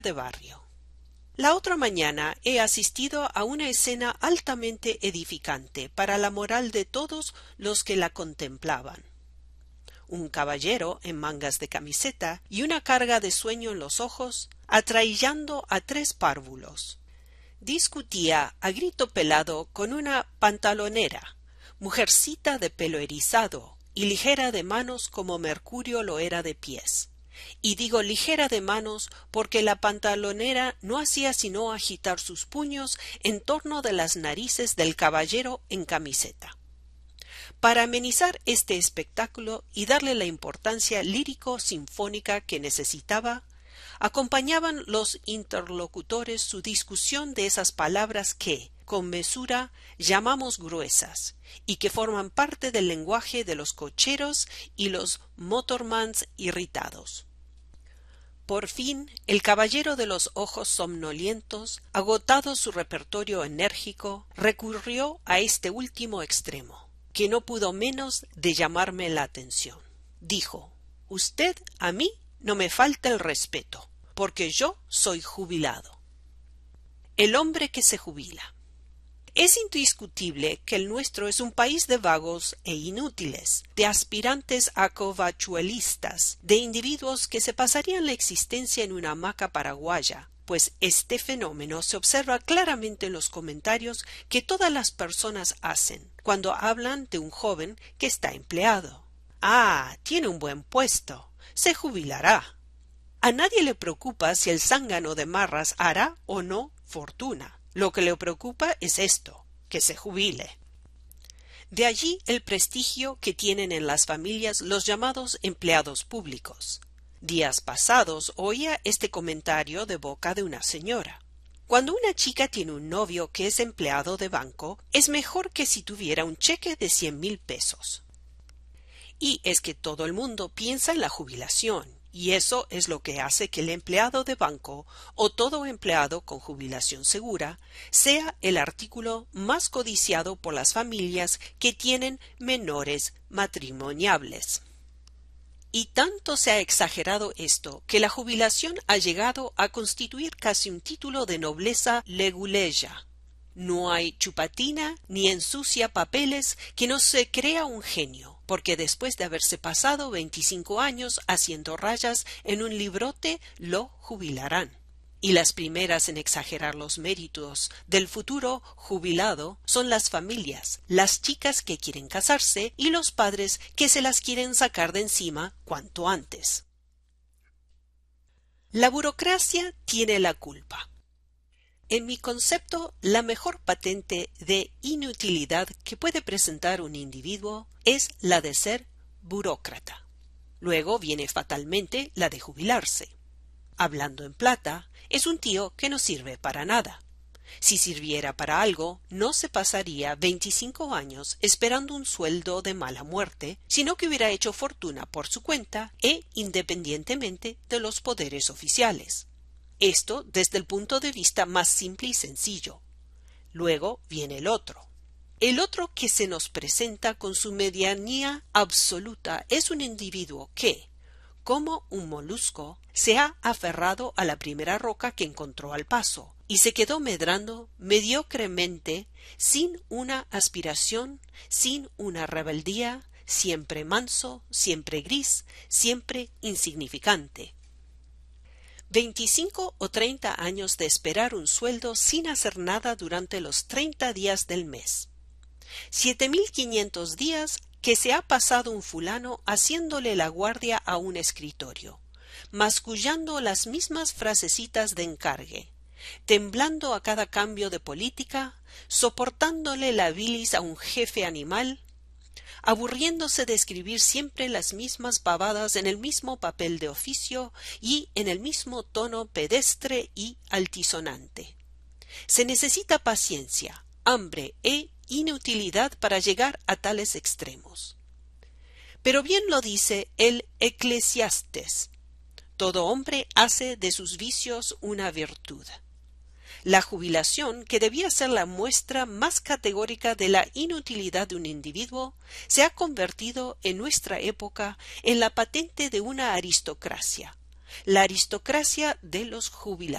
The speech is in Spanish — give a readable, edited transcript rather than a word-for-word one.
de barrio. La otra mañana he asistido a una escena altamente edificante para la moral de todos los que la contemplaban. Un caballero en mangas de camiseta y una carga de sueño en los ojos, atraillando a 3 párvulos. Discutía a grito pelado con una pantalonera, mujercita de pelo erizado y ligera de manos como Mercurio lo era de pies. Y digo ligera de manos porque la pantalonera no hacía sino agitar sus puños en torno de las narices del caballero en camiseta. Para amenizar este espectáculo y darle la importancia lírico-sinfónica que necesitaba, acompañaban los interlocutores su discusión de esas palabras que, con mesura, llamamos gruesas, y que forman parte del lenguaje de los cocheros y los motormans irritados. Por fin, el caballero de los ojos somnolientos, agotado su repertorio enérgico, recurrió a este último extremo, que no pudo menos de llamarme la atención. Dijo: «Usted a mí no me falta el respeto, porque yo soy jubilado». El hombre que se jubila. Es indiscutible que el nuestro es un país de vagos e inútiles, de aspirantes a covachuelistas, de individuos que se pasarían la existencia en una hamaca paraguaya, pues este fenómeno se observa claramente en los comentarios que todas las personas hacen cuando hablan de un joven que está empleado. «Ah, tiene un buen puesto, se jubilará». A nadie le preocupa si el zángano de Marras hará o no fortuna. Lo que le preocupa es esto, que se jubile. De allí el prestigio que tienen en las familias los llamados empleados públicos. Días pasados oía este comentario de boca de una señora: «Cuando una chica tiene un novio que es empleado de banco, es mejor que si tuviera un cheque de 100,000 pesos». Y es que todo el mundo piensa en la jubilación, y eso es lo que hace que el empleado de banco, o todo empleado con jubilación segura, sea el artículo más codiciado por las familias que tienen menores matrimoniables. Y tanto se ha exagerado esto, que la jubilación ha llegado a constituir casi un título de nobleza leguleya. No hay chupatina ni ensucia papeles que no se crea un genio, porque después de haberse pasado 25 años haciendo rayas en un librote, lo jubilarán. Y las primeras en exagerar los méritos del futuro jubilado son las familias, las chicas que quieren casarse y los padres que se las quieren sacar de encima cuanto antes. La burocracia tiene la culpa. En mi concepto, la mejor patente de inutilidad que puede presentar un individuo es la de ser burócrata. Luego viene fatalmente la de jubilarse. Hablando en plata, es un tío que no sirve para nada. Si sirviera para algo, no se pasaría 25 años esperando un sueldo de mala muerte, sino que hubiera hecho fortuna por su cuenta e independientemente de los poderes oficiales. Esto desde el punto de vista más simple y sencillo. Luego viene el otro. El otro que se nos presenta con su medianía absoluta es un individuo que, como un molusco, se ha aferrado a la primera roca que encontró al paso y se quedó medrando mediocremente, sin una aspiración, sin una rebeldía, siempre manso, siempre gris, siempre insignificante. 25 o 30 años de esperar un sueldo sin hacer nada durante los 30 días del mes. 7,500 días que se ha pasado un fulano haciéndole la guardia a un escritorio, mascullando las mismas frasecitas de encargue, temblando a cada cambio de política, soportándole la bilis a un jefe animal, aburriéndose de escribir siempre las mismas pavadas en el mismo papel de oficio y en el mismo tono pedestre y altisonante. Se necesita paciencia, hambre e inutilidad para llegar a tales extremos. Pero bien lo dice el Eclesiastés: todo hombre hace de sus vicios una virtud. La jubilación, que debía ser la muestra más categórica de la inutilidad de un individuo, se ha convertido en nuestra época en la patente de una aristocracia, la aristocracia de los jubilados.